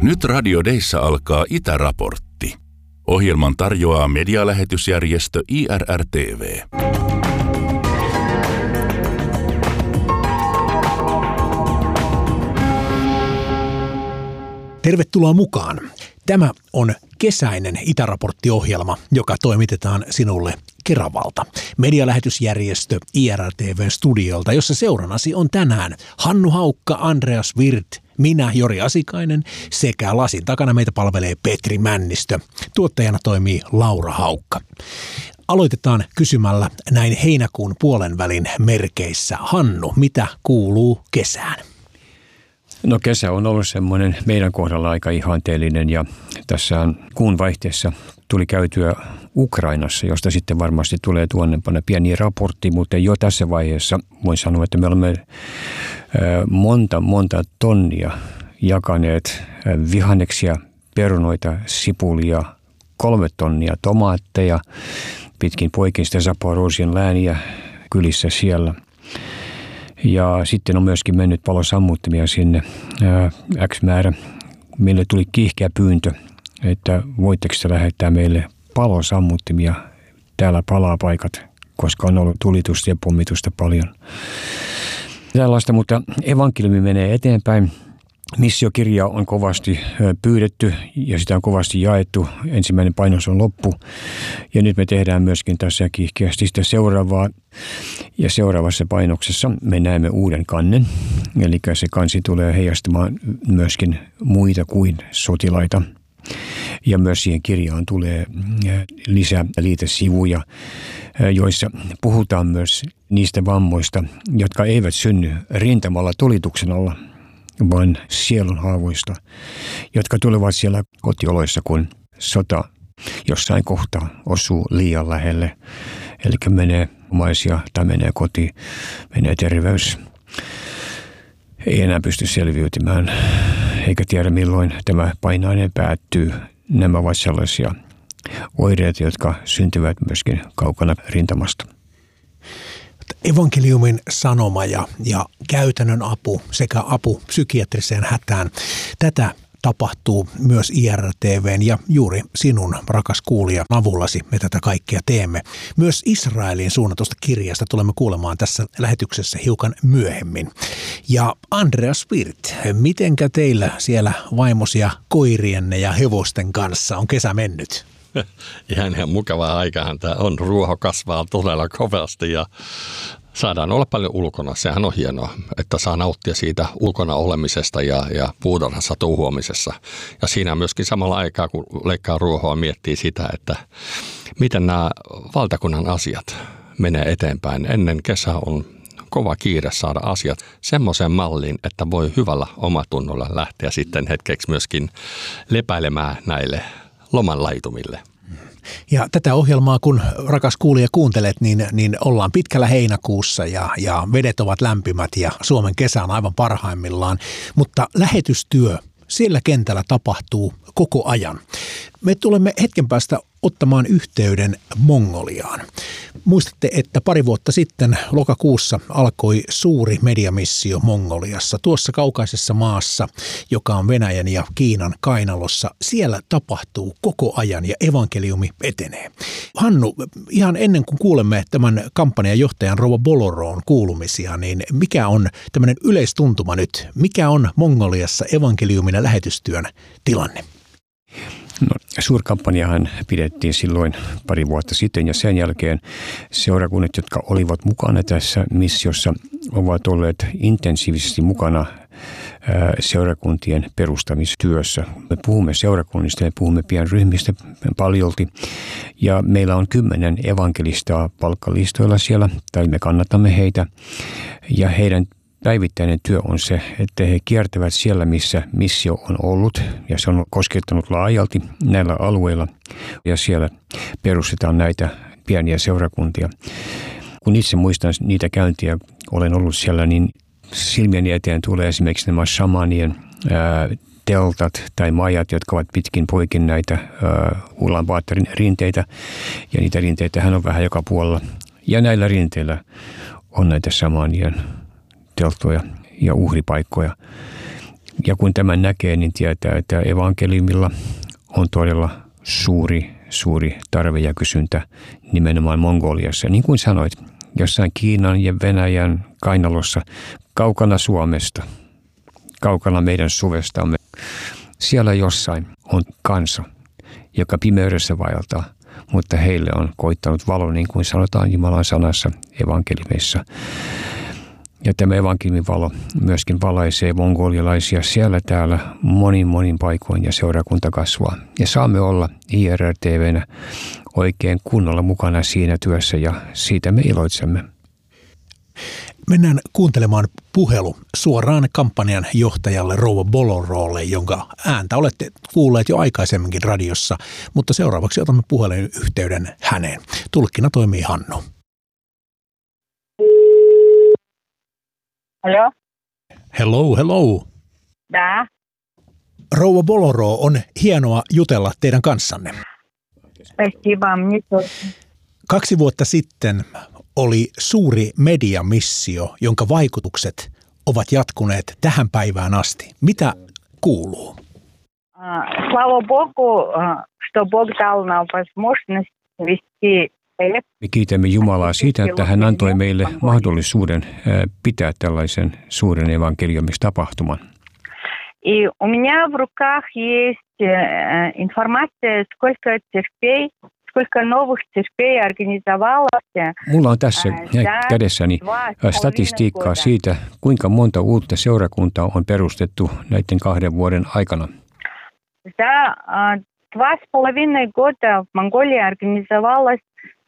Nyt Radio Dayssä alkaa Itäraportti. Ohjelman tarjoaa medialähetysjärjestö IRR-TV. Tervetuloa mukaan. Tämä on kesäinen Itäraportti-ohjelma, joka toimitetaan sinulle Keravalta. Medialähetysjärjestö IRR-TV-studiolta, jossa seurannasi on tänään Hannu Haukka, Andreas Wirth, minä Jori Asikainen sekä lasin takana meitä palvelee Petri Männistö. Tuottajana toimii Laura Haukka. Aloitetaan kysymällä näin heinäkuun puolenvälin merkeissä. Hannu, mitä kuuluu kesään? No kesä on ollut semmoinen meidän kohdalla aika ihanteellinen ja tässä kuun vaihteessa tuli käytyä Ukrainassa, josta sitten varmasti tulee tuonnepana pieni raportti, mutta jo tässä vaiheessa voin sanoa, että me olemme monta tonnia jakaneet vihanneksia, perunoita, sipulia, 3 tonnia tomaatteja, pitkin poikin sitä Zaporozhian lääniä kylissä siellä. Ja sitten on myöskin mennyt palosammuttimia sinne X määrä. Meille tuli kiihkeä pyyntö, että voitteko lähettää meille palosammuttimia. Täällä palaa paikat, koska on ollut tulitusta ja pommitusta paljon. Tällaista, mutta evankeliumi menee eteenpäin. Missiokirja on kovasti pyydetty ja sitä on kovasti jaettu. Ensimmäinen painos on loppu ja nyt me tehdään myöskin tässä kiihkeästi sitä seuraavaa. Ja seuraavassa painoksessa me näemme uuden kannen, eli se kansi tulee heijastamaan myöskin muita kuin sotilaita. Ja myös siihen kirjaan tulee lisää liitesivuja, joissa puhutaan myös niistä vammoista, jotka eivät synny rintamalla tulituksen alla, vaan sielun haavoista, jotka tulevat siellä kotioloissa, kun sota jossain kohtaa osuu liian lähelle. Eli menee omaisia tai menee koti, menee terveys. Ei enää pysty selviytymään, eikä tiedä milloin tämä painainen päättyy. Nämä ovat sellaisia oireita, jotka syntyvät myöskin kaukana rintamasta. Evankeliumin sanoma ja käytännön apu sekä apu psykiatriseen hätään. Tätä tapahtuu myös IRR-TV:n ja juuri sinun, rakas kuulija, avullasi me tätä kaikkea teemme. Myös Israeliin suunnatusta kirjasta tulemme kuulemaan tässä lähetyksessä hiukan myöhemmin. Ja Andreas Wirth, mitenkä teillä siellä vaimosia koirienne ja hevosten kanssa on kesä mennyt? Ihan mukavaa aikahan tämä on. Ruoho kasvaa todella kovasti ja saadaan olla paljon ulkona. Sehän on hienoa, että saa nauttia siitä ulkona olemisesta ja puutarhassa touhuamisessa. Ja siinä myöskin samalla aikaa, kun leikkaa ruohoa, miettii sitä, että miten nämä valtakunnan asiat menee eteenpäin. Ennen kesää on kova kiire saada asiat semmoiseen malliin, että voi hyvällä omatunnolla lähteä sitten hetkeksi myöskin lepäilemään näille lomanlaitumille. Ja tätä ohjelmaa, kun rakas kuulija kuuntelet, niin ollaan pitkällä heinäkuussa ja vedet ovat lämpimät ja Suomen kesä on aivan parhaimmillaan. Mutta lähetystyö siellä kentällä tapahtuu koko ajan. Me tulemme hetken päästä ottamaan yhteyden Mongoliaan. Muistatte, että pari vuotta sitten lokakuussa alkoi suuri mediamissio Mongoliassa, tuossa kaukaisessa maassa, joka on Venäjän ja Kiinan kainalossa. Siellä tapahtuu koko ajan ja evankeliumi etenee. Hannu, ihan ennen kuin kuulemme tämän kampanjan johtajan Rouva Boloron kuulumisia, niin mikä on tämmöinen yleistuntuma nyt? Mikä on Mongoliassa evankeliumin ja lähetystyön tilanne? No, suurkampanjahan pidettiin silloin pari vuotta sitten ja sen jälkeen seurakunnat, jotka olivat mukana tässä missiossa, ovat olleet intensiivisesti mukana seurakuntien perustamistyössä. Me puhumme seurakunnista ja puhumme pienryhmistä paljolti ja meillä on 10 evankelistaa palkkalistoilla siellä tai me kannatamme heitä ja heidän päivittäinen työ on se, että he kiertävät siellä, missä missio on ollut ja se on koskettanut laajalti näillä alueilla ja siellä perustetaan näitä pieniä seurakuntia. Kun itse muistan niitä käyntiä, olen ollut siellä, niin silmieni eteen tulee esimerkiksi nämä shamanien teltat tai majat, jotka ovat pitkin poikin näitä Ulaanbaatarin rinteitä ja niitä rinteitähän on vähän joka puolella ja näillä rinteillä on näitä shamanien telttoja ja uhripaikkoja. Ja kun tämän näkee, niin tietää, että evankeliumilla on todella suuri tarve ja kysyntä nimenomaan Mongoliassa. Niin kuin sanoit, jossain Kiinan ja Venäjän kainalossa, kaukana Suomesta, kaukana meidän suvestamme. Siellä jossain on kansa, joka pimeydessä vaeltaa, mutta heille on koittanut valo, niin kuin sanotaan Jumalan sanassa evankeliumissa. Ja tämä evankeliumin valo myöskin valaisee mongolialaisia siellä täällä monin paikoin ja seurakunta kasvaa. Ja saamme olla IRR-TV:nä oikein kunnolla mukana siinä työssä ja siitä me iloitsemme. Mennään kuuntelemaan puhelu suoraan kampanjan johtajalle Rouva Bolorolle, jonka ääntä olette kuulleet jo aikaisemminkin radiossa, mutta seuraavaksi otamme puhelun yhteyden häneen. Tulkkina toimii Hannu. Алло? Hello. Да. Rouva Boloro, on hienoa jutella teidän kanssanne. Спасибо, мне тоже. 2 vuotta sitten oli suuri mediamissio, jonka vaikutukset ovat jatkuneet tähän päivään asti. Mitä kuuluu? Слава Богу, что Бог дал нам возможность вести. Me kiitämme Jumalaa siitä, että hän antoi meille mahdollisuuden pitää tällaisen suuren evankeliumistapahtuman. И у меня в руках есть информация, сколько новых церквей организовалось. Mulla on tässä kädessäni statistiikkaa siitä, kuinka monta uutta seurakuntaa on perustettu näiden 2 vuoden aikana. За 2,5 года в Монголии организовалось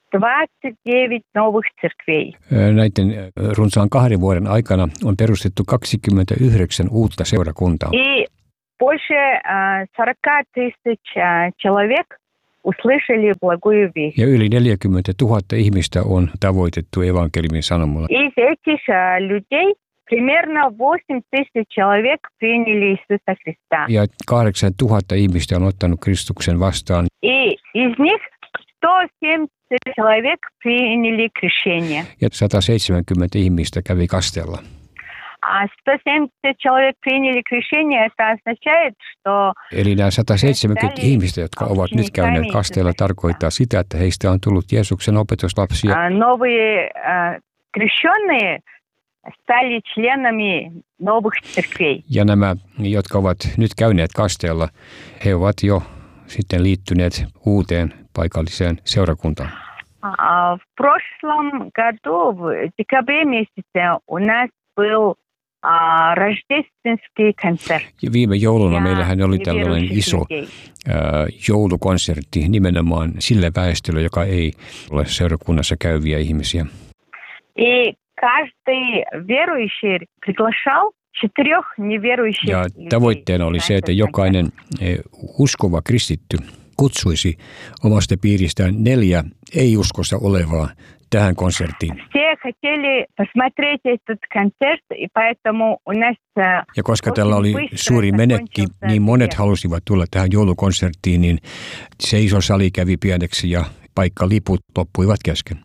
29 новых церквей. Näiden runsaan 2 vuoden aikana on perustettu 29 uutta seurakuntaa. И больше 40 тысяч человек услышали благую весть. Ja yli 40 000 ihmistä on tavoitettu evankeliumin sanomalla. Из этих людей примерно 8 тысяч человек приняли Иисуса Христа. Ja 8 000 ihmistä on ottanut Kristuksen vastaan. И из них 170 человек приняли крещение. Ja 170 ihmistä kävi kasteella. А 170 человек приняли крещение, это означает, что... Eli nämä 170 ihmistä, jotka ovat nyt käyneet kasteella, tarkoittaa sitä, että heistä on tullut Jeesuksen opetuslapsia. Новые крещенные стали членами новых церквей. Ja nämä, jotka ovat nyt käyneet kasteella, he ovat jo sitten liittyneet uuteen paikalliseen seurakuntaan. В прошлом году, в декабре месяце, у нас был рождественский концерт. Ja viime jouluna meillähän oli tällainen iso joulukonsertti nimenomaan sille väestölle, joka ei ole seurakunnassa käyviä ihmisiä. И каждый верующий приглашал 4 неверующих. Ja tavoitteena oli se, että jokainen uskova kristitty kutsuisi omasta piiristään 4 ei-uskossa olevaa tähän konserttiin. Ja koska tällä oli suuri menekki, niin monet halusivat tulla tähän joulukonserttiin, niin se iso sali kävi pieneksi ja paikkaliput loppuivat kesken.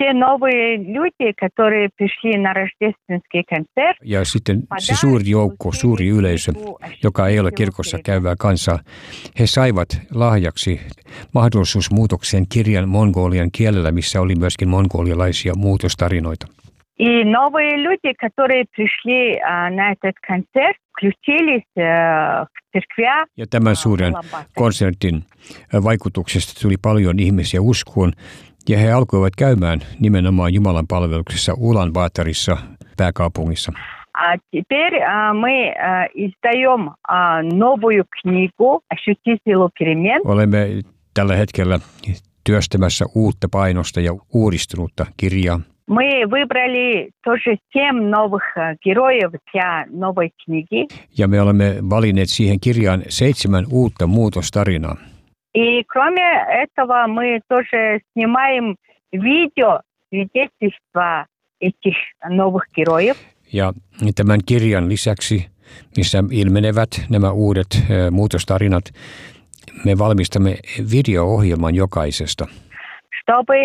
Ja sitten se suuri joukko, suuri yleisö, joka ei ole kirkossa käyvää kansaa, he saivat lahjaksi mahdollisuusmuutoksen kirjan mongolian kielellä, missä oli myöskin mongolialaisia muutostarinoita. И новые люди, которые пришли на этот концерт, включились в церквя. Ja tämän suuren konsertin vaikutuksesta tuli paljon ihmisiä uskoon, ja he alkoivat käymään nimenomaan Jumalan palveluksessa Ulaanbaatarissa, pääkaupungissa. А теперь мы издаем новую книгу «Ощути силу перемен». Olemme tällä hetkellä työstämässä uutta painosta ja uudistunutta kirjaa. Мы выбрали тоже 7 новых героев для новой книги. Ja me olemme valinneet siihen kirjaan 7 uutta muutostarinaa. И кроме этого мы тоже снимаем видео свидетельства этих новых героев. Ja tämän kirjan lisäksi, missä ilmenevät nämä uudet muutostarinat, me valmistamme video-ohjelman jokaisesta. Чтобы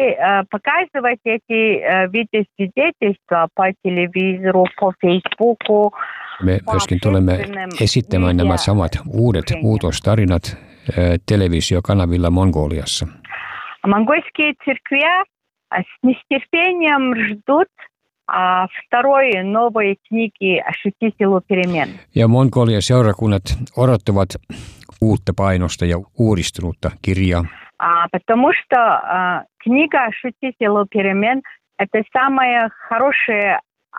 показывать эти видеосвидетельства по телевизору, по Фейсбуку, Me myöskin tulemme esittämään nämä samat uudet muutostarinat televisiokanavilla Mongoliassa. Монгольские церкви с нетерпением ждут второй новой книги «Ощути силу перемен». Ja Mongolian seurakunnat odottavat uutta painosta ja uudistunutta kirjaa. Потому что книга «Ощути силу перемен» – это самое хорошее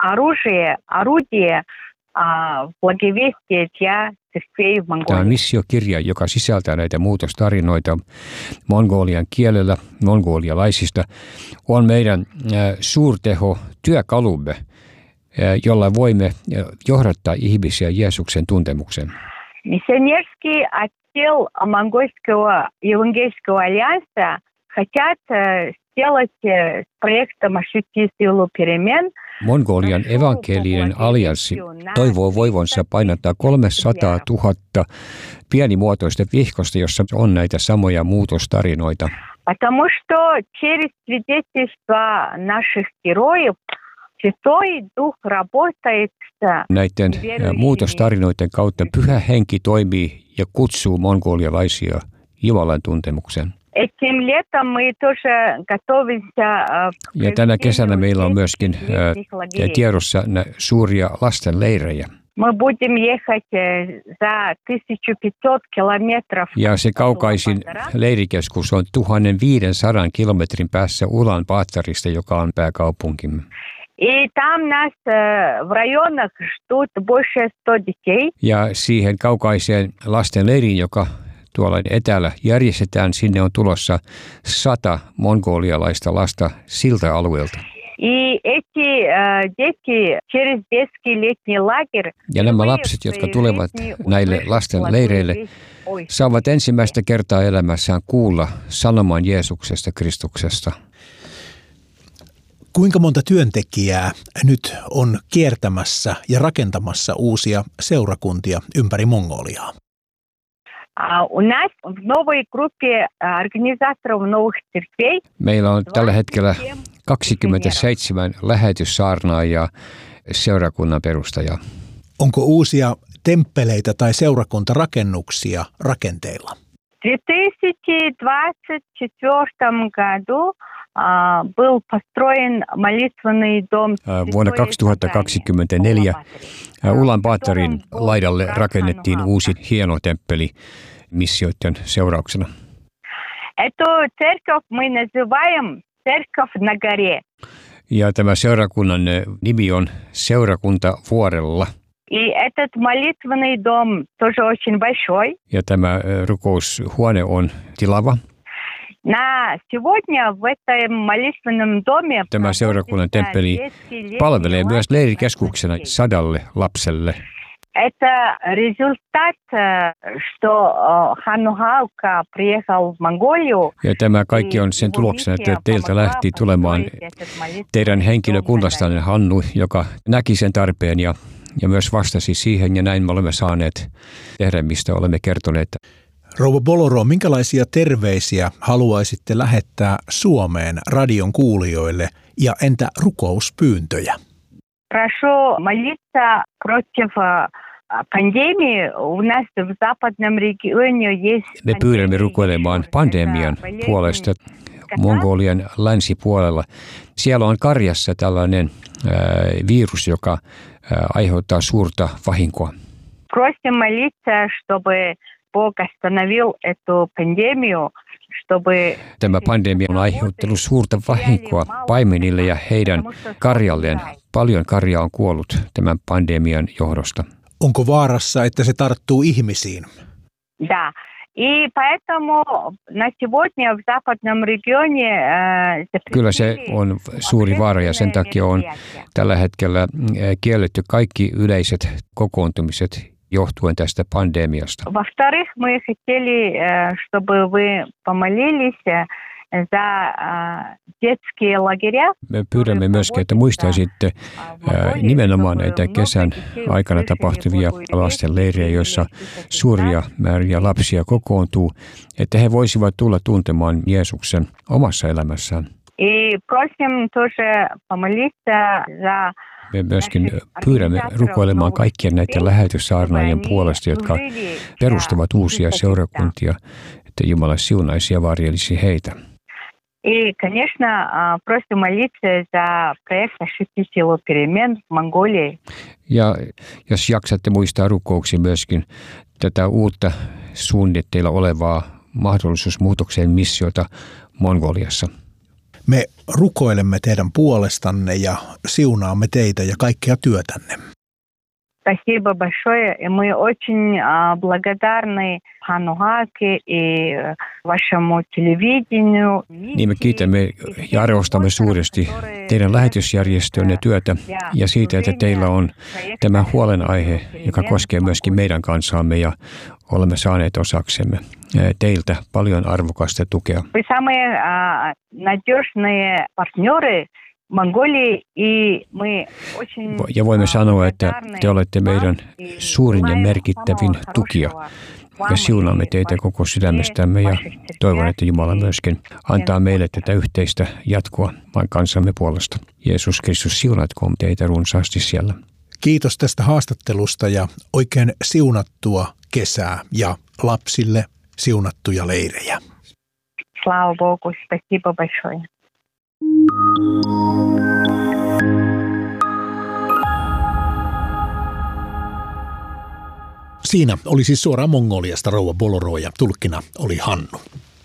орудие благовестия для церквей в Монголии. Tämä on missiokirja, joka sisältää näitä muutostarinoita mongolian kielellä, mongolialaisista, on meidän suurteho työkalumme, jolla voimme johdattaa ihmisiä Jeesuksen tuntemukseen. Миссионерский отдел Монгольского евангельского альянса хотят сделать проектом «Ощути силу перемен». Mongolian evankelinen allianssi toivoo voivonsa painattaa 300 000 pienimuotoista vihkosta, jossa on näitä samoja muutostarinoita. Потому что через свидетельства наших героев Святой Дух работает с Näiden muutostarinoiden kautta Pyhä Henki toimii ja kutsuu mongolialaisia Jumalan tuntemukseen. Этим летом мы тоже готовимся. Ja tänä kesänä meillä on myöskin tiedossa suuria lastenleirejä. Мы будем ехать за 1500 километров. Ja se kaukaisin leirikeskus on 1500 kilometrin päässä Ulan-Batorista, joka on pääkaupunkimme. И там нас в районах ждут больше 100 детей. Ja siihen kaukaiseen lastenleiriin, joka tuolla etäällä järjestetään, sinne on tulossa 100 mongolialaista lasta siltä alueelta. И эти дети через детский летний лагерь. Ja nämä lapset, jotka tulevat näille lasten leireille, saavat ensimmäistä kertaa elämässään kuulla sanoman Jeesuksesta, Kristuksesta. Kuinka monta työntekijää nyt on kiertämässä ja rakentamassa uusia seurakuntia ympäri Mongoliaa? У нас в новой группе организаторов новых церквей. Meillä on tällä hetkellä 27 lähetyssaarnaajaa seurakunnan perustajaa. Onko uusia temppeleitä tai seurakuntarakennuksia rakenteilla? В 2024 году был построен молитвенный дом. Vuonna 2024 Ulan-Batorin laidalle rakennettiin uusi hieno temppeli missioiden seurauksena. Эту церковь мы называем церковь на горе. Ja tämä seurakunnan nimi on Seurakunta vuorella. И этот молитвенный дом тоже очень большой. Ja tämä rukoushuone on tilava. На сегодня в этом молитвенном доме Tämä seurakunnan temppeli palvelee myös leirikeskuksena 100 lapselle. Это результат, что Ханухалка приехал в Монголию. Ja tämä kaikki on sen tuloksena, että teiltä lähti tulemaan teidän henkilökunnastanne Hannu, joka näki sen tarpeen ja myös vastasi siihen, ja näin me olemme saaneet tehdä, mistä olemme kertoneet. Rouva Boloro, minkälaisia terveisiä haluaisitte lähettää Suomeen radion kuulijoille ja entä rukouspyyntöjä? Прошу молиться против пандемии. У нас в западном регионе есть. Me pyydämme rukoilemaan pandemian puolesta Mongolian länsipuolella. Siellä on karjassa tällainen virus, joka aiheuttaa suurta vahinkoa. Просим молиться, чтобы Бог остановил эту пандемию, чтобы. Tämä pandemia on aiheuttanut suurta vahinkoa paimenille ja heidän karjalleen. Paljon karjaa on kuollut tämän pandemian johdosta. Onko vaarassa, että se tarttuu ihmisiin? Да. И поэтому на сегодня в западном регионе. Kyllä se on suuri vaara ja sen takia on tällä hetkellä kielletty kaikki yleiset kokoontumiset johtuen tästä pandemiasta. Во-вторых, мы хотели, чтобы вы помолились за детские лагеря. Me pyydämme myöskin, että muistaisitte nimenomaan näitä kesän aikana tapahtuvia lastenleirejä, joissa suuria määriä lapsia kokoontuu, että he voisivat tulla tuntemaan Jeesuksen omassa elämässään. И просим тоже помолиться за Me myöskin pyydämme rukoilemaan kaikkien näiden lähetyssaarnaajien puolesta, jotka perustavat uusia seurakuntia, että Jumala siunaisi ja varjelisi heitä. И, конечно, просим молиться за проект «Ошибки силу перемен» в Монголии. Ja jos jaksatte muistaa rukouksia myöskin tätä uutta suunnitteilla olevaa mahdollisuusmuutokseen missiota Mongoliassa. Me rukoilemme teidän puolestanne ja siunaamme teitä ja kaikkea työtänne. Спасибо большое, и мы очень благодарны Ханну Гаке и вашему телевидению. Niin me kiitämme ja arvostamme suuresti teidän lähetysjärjestönne työtä ja siitä, että teillä on tämä huolenaihe, joka koskee myöskin meidän kansaamme ja olemme saaneet osaksemme teiltä paljon arvokasta tukea. Вы самые надежные партнеры Mongolii, ja voimme sanoa, että te olette meidän suurin ja merkittävin tukija. Me siunaamme teitä koko sydämestämme ja toivon, että Jumala myöskin antaa meille tätä yhteistä jatkoa vain kansamme puolesta. Jeesus Kristus, siunatkoon teitä runsaasti siellä. Kiitos tästä haastattelusta ja oikein siunattua kesää ja lapsille siunattuja leirejä. Слава Богу, спасибо большое. Siinä oli siis suoraan Mongoliasta rouva Boloro ja tulkkina oli Hannu.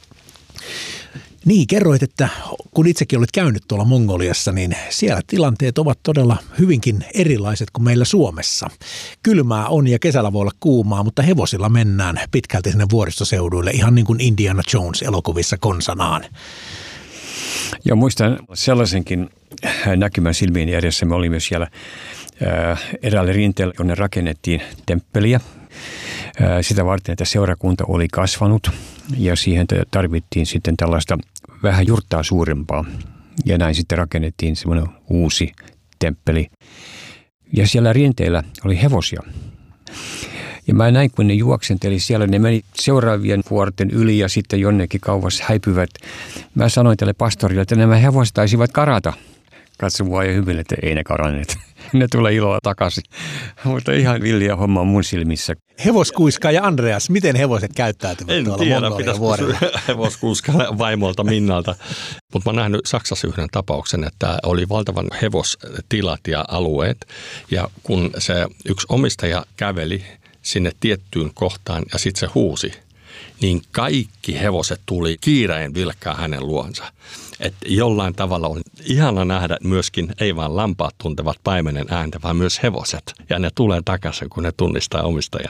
Niin, kerroit, että kun itsekin olet käynyt tuolla Mongoliassa, niin siellä tilanteet ovat todella hyvinkin erilaiset kuin meillä Suomessa. Kylmää on ja kesällä voi olla kuumaa, mutta hevosilla mennään pitkälti sinne vuoristoseuduille, ihan niin kuin Indiana Jones elokuvissa konsanaan. Ja muistan sellaisenkin näkymän silmiin edessä. Me olimme siellä eräällä rinteellä, jonne rakennettiin temppeliä. Sitä varten, että seurakunta oli kasvanut ja siihen tarvittiin sitten tällaista vähän jurttaa suurempaa. Ja näin sitten rakennettiin semmoinen uusi temppeli. Ja siellä rinteillä oli hevosia. Ja mä näin, kun ne juoksenteli siellä, ne meni seuraavien vuorten yli ja sitten jonnekin kauas häipyvät. Mä sanoin tälle pastorille, että nämä hevoset taisivat karata. Katso mua ja hyvin, että ei ne karanneet. Ne tulee ilolla takaisin. Mutta ihan villiä homma mun silmissä. Hevoskuiska ja Andreas, miten hevoset käyttäytyvät tuolla Mongolian vuorella? Hevoskuiska vaimolta Minnalta. Mutta mä oon nähnyt Saksassa yhden tapauksen, että oli valtavan hevostilat ja alueet. Ja kun se yksi omistaja käveli sinne tiettyyn kohtaan ja sitten se huusi, niin kaikki hevoset tuli kiireen vilkkaa hänen luonsa. Että jollain tavalla on ihana nähdä myöskin, ei vaan lampaat tuntevat paimenen ääntä, vaan myös hevoset. Ja ne tulee takaisin, kun ne tunnistaa omistajan.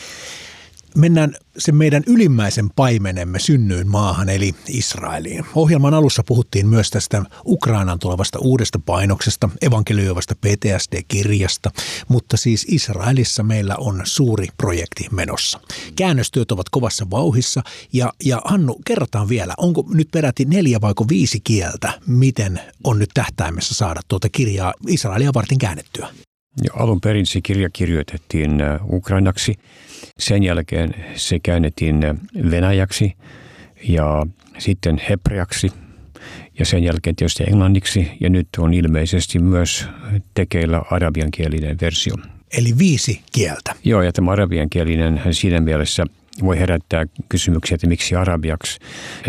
Mennään sen meidän ylimmäisen paimenemme synnyyn maahan, eli Israeliin. Ohjelman alussa puhuttiin myös tästä Ukrainan tulevasta uudesta painoksesta, evankelioivasta PTSD-kirjasta, mutta siis Israelissa meillä on suuri projekti menossa. Käännöstyöt ovat kovassa vauhissa ja Hannu, kerrotaan vielä, onko nyt peräti 4 vai 5 kieltä, miten on nyt tähtäimessä saada tuota kirjaa Israelia varten käännettyä? Jo alun perin se kirja kirjoitettiin ukrainaksi. Sen jälkeen se käännettiin venäjäksi ja sitten hebreaksi ja sen jälkeen tietysti englanniksi ja nyt on ilmeisesti myös tekeillä arabiankielinen versio. Eli 5 kieltä. Joo, ja tämä arabiankielinen siinä mielessä voi herättää kysymyksiä, että miksi arabiaksi.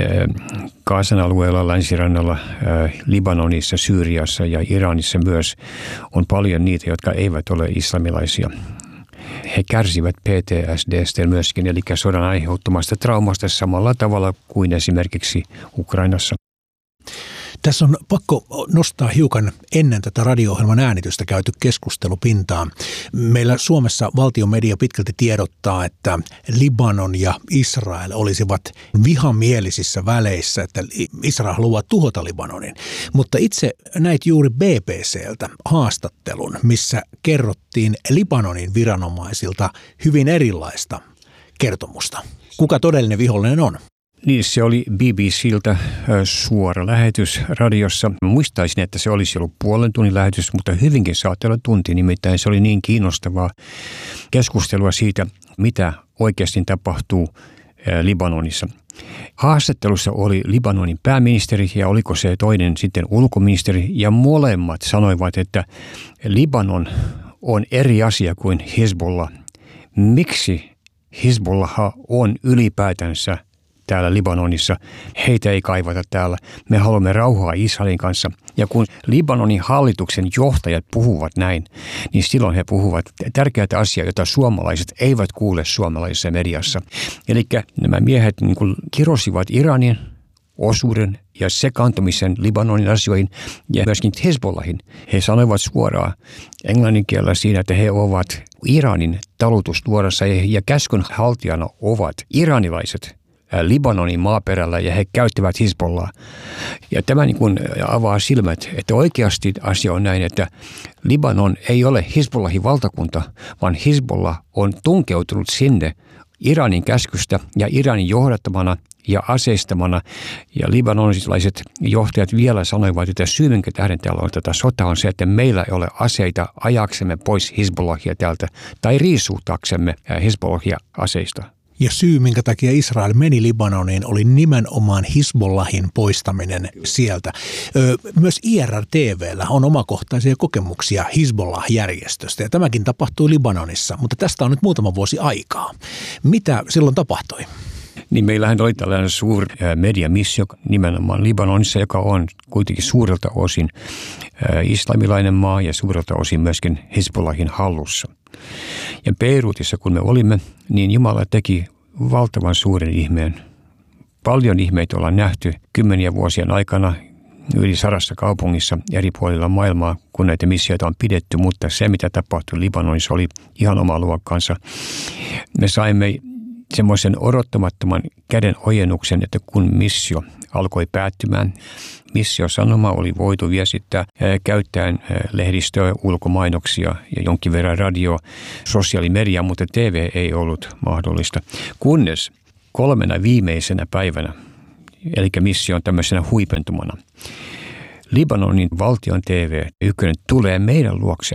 Gazan alueella, länsirannalla, Libanonissa, Syyriassa ja Iranissa myös on paljon niitä, jotka eivät ole islamilaisia. He kärsivät PTSD:stä myöskin, eli sodan aiheuttamasta traumasta samalla tavalla kuin esimerkiksi Ukrainassa. Tässä on pakko nostaa hiukan ennen tätä radio-ohjelman äänitystä käyty keskustelu pintaan. Meillä Suomessa valtion media pitkälti tiedottaa, että Libanon ja Israel olisivat vihamielisissä väleissä, että Israel haluaa tuhota Libanonin. Mutta itse näit juuri BBCltä haastattelun, missä kerrottiin Libanonin viranomaisilta hyvin erilaista kertomusta. Kuka todellinen vihollinen on? Niin, se oli BBCltä suora lähetys radiossa. Muistaisin, että se olisi ollut 0,5 tunnin lähetys, mutta hyvinkin saattoi olla tunti. Nimittäin se oli niin kiinnostavaa keskustelua siitä, mitä oikeasti tapahtuu Libanonissa. Haastattelussa oli Libanonin pääministeri ja oliko se toinen sitten ulkoministeri ja molemmat sanoivat, että Libanon on eri asia kuin Hizbollah. Miksi Hizbollah on ylipäätänsä täällä Libanonissa? Heitä ei kaivata täällä. Me haluamme rauhaa Israelin kanssa. Ja kun Libanonin hallituksen johtajat puhuvat näin, niin silloin he puhuvat tärkeää asiaa, jota suomalaiset eivät kuule suomalaisessa mediassa. Eli nämä miehet niin kuin kirosivat Iranin osuuden ja sekaantumisen Libanonin asioihin ja myöskin Hezbollahin. He sanoivat suoraan englannin kielellä siinä, että he ovat Iranin talutusnuorassa ja käskyn haltijana ovat iranilaiset Libanonin maaperällä ja he käyttävät Hizbollah. Ja tämä niin kuin avaa silmät, että oikeasti asia on näin, että Libanon ei ole Hizbollahin valtakunta, vaan Hizbollah on tunkeutunut sinne Iranin käskystä ja Iranin johdattamana ja aseistamana. Ja libanonilaiset johtajat vielä sanoivat, että syy, minkä tähden täällä on tätä sotaa, on se, että meillä ei ole aseita ajaksemme pois Hizbollahia täältä tai riisuutaksemme Hizbollahia aseista. Ja syy, minkä takia Israel meni Libanoniin, oli nimenomaan Hizbollahin poistaminen sieltä. Myös IRR-TV:llä on omakohtaisia kokemuksia Hizbollah-järjestöstä, ja tämäkin tapahtui Libanonissa, mutta tästä on nyt muutama vuosi aikaa. Mitä silloin tapahtui? Niin meillähän oli tällainen suuri mediamissio nimenomaan Libanonissa, joka on kuitenkin suurelta osin islamilainen maa ja suurelta osin myöskin Hizbollahin hallussa. Ja Beirutissa, kun me olimme, niin Jumala teki valtavan suuren ihmeen. Paljon ihmeitä ollaan nähty 10 vuosien aikana yli 100 kaupungissa eri puolilla maailmaa, kun näitä missioita on pidetty, mutta se, mitä tapahtui Libanonissa, oli ihan oma luokkansa. Me saimme semmoisen odottamattoman käden ojennuksen, että kun missio alkoi päättymään, missiosanoma oli voitu viestittää käyttäen lehdistöä, ulkomainoksia ja jonkin verran radio, sosiaalimediaa, mutta TV ei ollut mahdollista. Kunnes 3 viimeisenä päivänä, eli mission tämmöisenä huipentumana, Libanonin valtion TV ykkönen tulee meidän luokse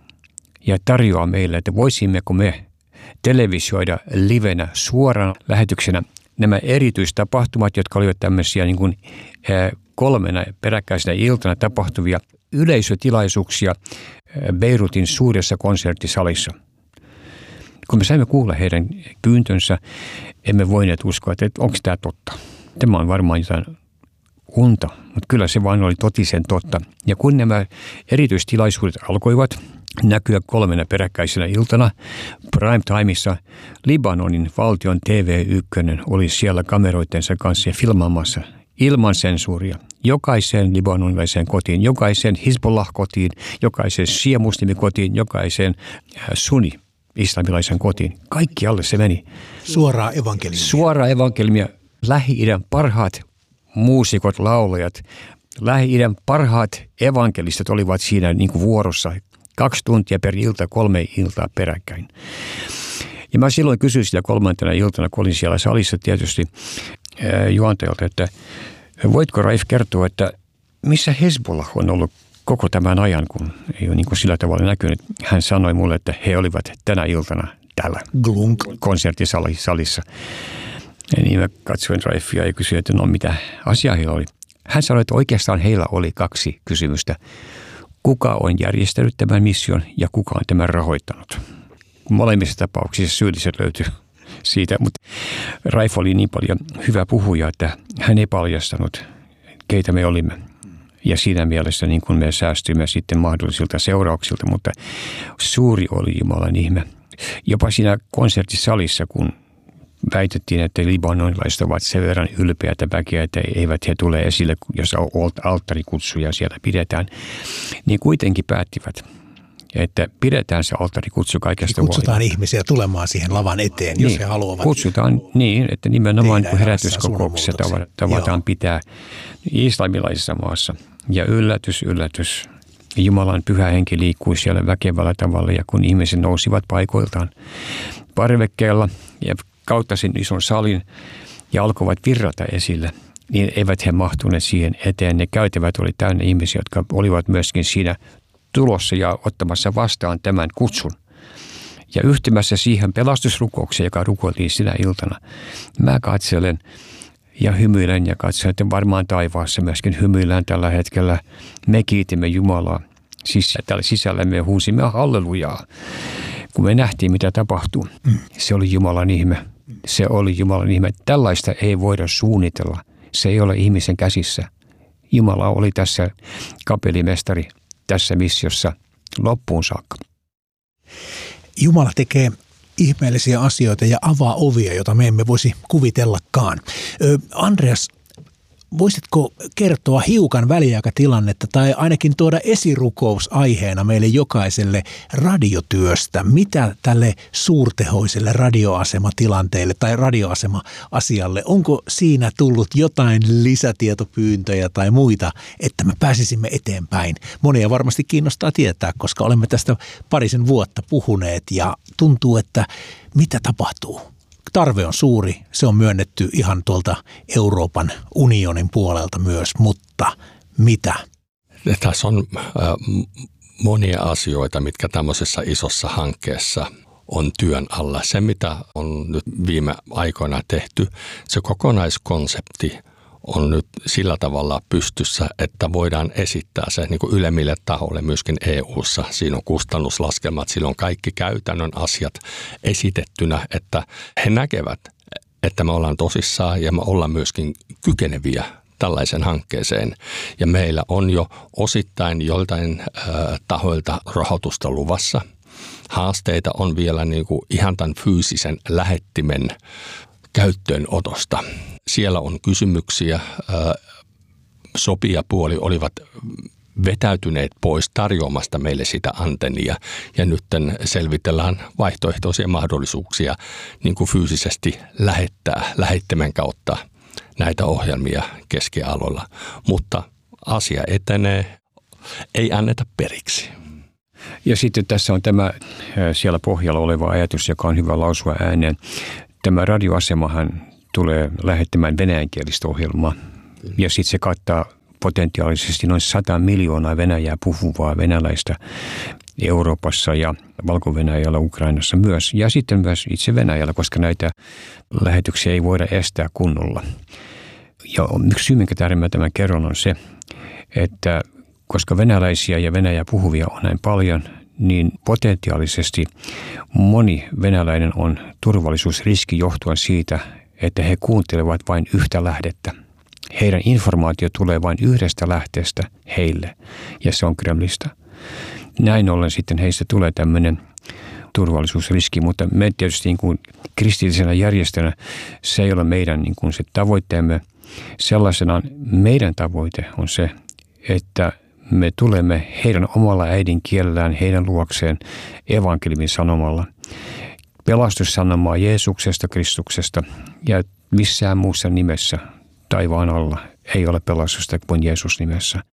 ja tarjoaa meille, että voisimmeko me televisioida livenä suorana lähetyksenä nämä erityistapahtumat, jotka olivat tämmöisiä niin kuin 3 peräkkäisenä iltana tapahtuvia yleisötilaisuuksia Beirutin suuressa konserttisalissa. Kun me saimme kuulla heidän pyyntönsä, emme voineet uskoa, että onko tämä totta. Tämä on varmaan jotain unta, mutta kyllä se vain oli totisen totta. Ja kun nämä erityistilaisuudet alkoivat näkyä 3 peräkkäisenä iltana prime timeissa, Libanonin valtion TV1 oli siellä kameroitensa kanssa ja filmaamassa ilman sensuuria. Jokaiseen libanonilaiseen kotiin, jokaiseen Hizbollah-kotiin, jokaiseen shia-muslimikotiin, jokaiseen sunni-islamilaisen kotiin. Kaikkialle se meni. Suoraa evankeliumia. Suoraa evankeliumia. Lähi-idän parhaat muusikot, laulajat, Lähi-idän parhaat evankelistat olivat siinä niin kuin vuorossa 2 tuntia per ilta, 3 iltaa peräkkäin. Ja mä silloin kysyin sitä 3. iltana, kun olin siellä salissa tietysti juontajalta, että voitko Raif kertoa, että missä Hezbollah on ollut koko tämän ajan, kun ei ole niin kuin sillä tavalla näkynyt. Hän sanoi mulle, että he olivat tänä iltana täällä konserttisalissa. Ja niin mä katsoin Raifia ja kysyin, että no mitä asiaa heillä oli. Hän sanoi, että oikeastaan heillä oli 2 kysymystä. Kuka on järjestänyt tämän mission ja kuka on tämän rahoittanut? Molemmissa tapauksissa syylliset löytyy siitä, mutta Raif oli niin paljon hyvä puhuja, että hän ei paljastanut, keitä me olimme. Ja siinä mielessä niin kun me säästyimme sitten mahdollisilta seurauksilta, mutta suuri oli Jumalan ihme. Jopa siinä konserttisalissa, kun väitettiin, että libanonilaiset ovat sen verran ylpeätä väkeä, että eivät he tule esille, jos alttarikutsuja siellä pidetään, niin kuitenkin päättivät, että pidetään se alttarikutsu kaikesta huolimatta. Kutsutaan ihmisiä tulemaan siihen lavan eteen, jos he haluavat. Kutsutaan niin, että nimenomaan kun herätyskokouksessa tavataan pitää islamilaisessa maassa. Ja yllätys, Jumalan pyhä henki liikkui siellä väkevällä tavalla ja kun ihmiset nousivat paikoiltaan parvekkeella ja kautta sen ison salin ja alkoivat virrata esille, niin eivät he mahtuneet siihen eteen. Ne käytävät oli täynnä ihmisiä, jotka olivat myöskin siinä tulossa ja ottamassa vastaan tämän kutsun. Ja yhtymässä siihen pelastusrukoukseen, joka rukoiltiin sinä iltana, mä katselen ja hymyilen ja katselen, että varmaan taivaassa myöskin hymyillään tällä hetkellä. Me kiitimme Jumalaa. Siis täällä sisällä me huusimme hallelujaa. Kun me nähtiin, mitä tapahtuu, se oli Jumalan ihme. Se oli Jumalan ihme. Tällaista ei voida suunnitella. Se ei ole ihmisen käsissä. Jumala oli tässä kapellimestari tässä missiossa loppuun saakka. Jumala tekee ihmeellisiä asioita ja avaa ovia, joita me emme voisi kuvitellakaan. Andreas, voisitko kertoa hiukan väliaikatilannetta tai ainakin tuoda esirukousaiheena meille jokaiselle radiotyöstä? Mitä tälle suurtehoiselle radioasematilanteelle tai radioasema-asialle, onko siinä tullut jotain lisätietopyyntöjä tai muita, että me pääsisimme eteenpäin? Monia varmasti kiinnostaa tietää, koska olemme tästä parisen vuotta puhuneet ja tuntuu, että mitä tapahtuu? Tarve on suuri, se on myönnetty ihan tuolta Euroopan unionin puolelta myös, mutta mitä? Tässä on monia asioita, mitkä tämmöisessä isossa hankkeessa on työn alla. Se, mitä on nyt viime aikoina tehty, se kokonaiskonsepti on nyt sillä tavalla pystyssä, että voidaan esittää se niin kuin ylemmille tahoille myöskin EU:ssa. Siinä on kustannuslaskelmat, siinä on kaikki käytännön asiat esitettynä, että he näkevät, että me ollaan tosissaan ja me ollaan myöskin kykeneviä tällaisen hankkeeseen. Ja meillä on jo osittain joltain tahoilta rahoitusta luvassa. Haasteita on vielä niin kuin ihan tämän fyysisen lähettimen käyttöönotosta. Siellä on kysymyksiä. Sopijapuoli olivat vetäytyneet pois tarjoamasta meille sitä antennia ja nyt selvitellään vaihtoehtoisia mahdollisuuksia niin kuin fyysisesti lähettää lähettimen kautta näitä ohjelmia keskialueella. Mutta asia etenee, ei anneta periksi. Ja sitten tässä on tämä siellä pohjalla oleva ajatus, joka on hyvä lausua ääneen. Tämä radioasemahan tulee lähettämään venäjänkielistä ohjelmaa ja sitten se kattaa potentiaalisesti noin 100 miljoonaa Venäjää puhuvaa venäläistä Euroopassa ja Valko-Venäjällä, Ukrainassa myös ja sitten myös itse Venäjällä, koska näitä lähetyksiä ei voida estää kunnolla. Ja yksi syy, minkä tähden mä tämän kerron, on se, että koska venäläisiä ja Venäjää puhuvia on näin paljon, niin potentiaalisesti moni venäläinen on turvallisuusriski johtuen siitä, että he kuuntelevat vain yhtä lähdettä. Heidän informaatio tulee vain yhdestä lähteestä heille, ja se on Kremlistä. Näin ollen sitten heistä tulee tämmöinen turvallisuusriski, mutta me tietysti niin kuin kristillisenä järjestönä se ei ole meidän niin kuin se tavoitteemme. Sellaisenaan meidän tavoite on se, että me tulemme heidän omalla äidinkielellään, heidän luokseen evankeliumin sanomalla. Pelastussanomaa Jeesuksesta, Kristuksesta ja missään muussa nimessä taivaan alla ei ole pelastusta kuin Jeesus nimessä.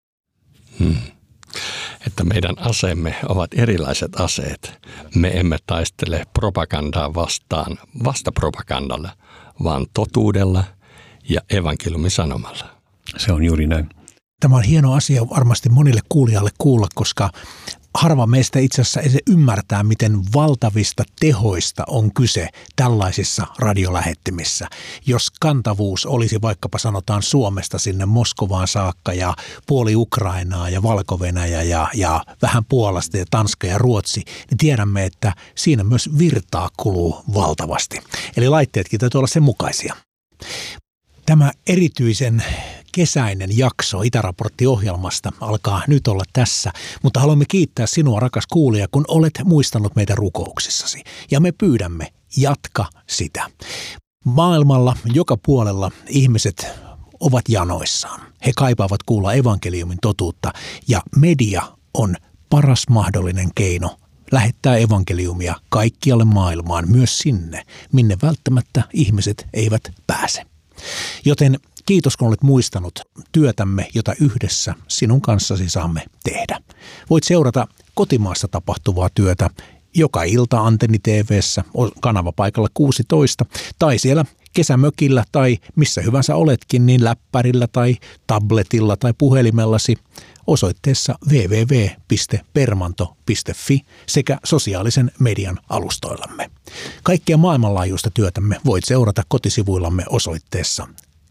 Että meidän aseemme ovat erilaiset aseet. Me emme taistele propagandaa vastaan vastapropagandalla, vaan totuudella ja evankeliumin sanomalla. Se on juuri näin. Tämä on hieno asia varmasti monille kuulijalle kuulla, koska harva meistä itse asiassa ei ymmärtää, miten valtavista tehoista on kyse tällaisissa radiolähettimissä. Jos kantavuus olisi vaikkapa sanotaan Suomesta sinne Moskovaan saakka ja puoli Ukrainaa ja Valko-Venäjä ja vähän Puolasta ja Tanska ja Ruotsi, niin tiedämme, että siinä myös virtaa kuluu valtavasti. Eli laitteetkin täytyy olla sen mukaisia. Tämä erityisen kesäinen jakso Itäraportti-ohjelmasta alkaa nyt olla tässä, mutta haluamme kiittää sinua, rakas kuulija, kun olet muistanut meitä rukouksissasi. Ja me pyydämme, jatka sitä. Maailmalla joka puolella ihmiset ovat janoissaan. He kaipaavat kuulla evankeliumin totuutta ja media on paras mahdollinen keino lähettää evankeliumia kaikkialle maailmaan, myös sinne, minne välttämättä ihmiset eivät pääse. Joten kiitos, kun olet muistanut työtämme, jota yhdessä sinun kanssasi saamme tehdä. Voit seurata kotimaassa tapahtuvaa työtä joka ilta Antenni TV:ssä, kanavapaikalla 16, tai siellä kesämökillä tai missä hyvänsä oletkin, niin läppärillä tai tabletilla tai puhelimellasi osoitteessa www.permanto.fi sekä sosiaalisen median alustoillamme. Kaikkea maailmanlaajuista työtämme voit seurata kotisivuillamme osoitteessa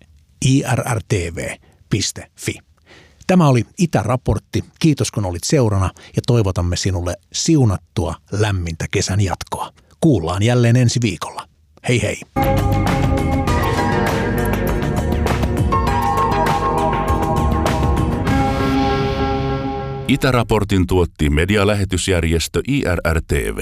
irrtv.fi. Tämä oli Itäraportti. Kiitos kun olit seurana ja toivotamme sinulle siunattua lämmintä kesän jatkoa. Kuullaan jälleen ensi viikolla. Hei hei! Itäraportin tuotti medialähetysjärjestö IRR-TV.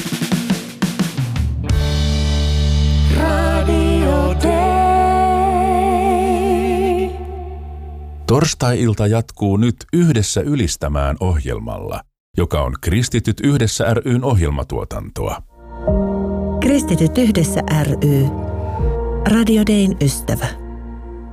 Torstai-ilta jatkuu nyt Yhdessä ylistämään ohjelmalla, joka on Kristityt yhdessä ry:n ohjelmatuotantoa. Kristityt yhdessä ry. Radio Dayn ystävä.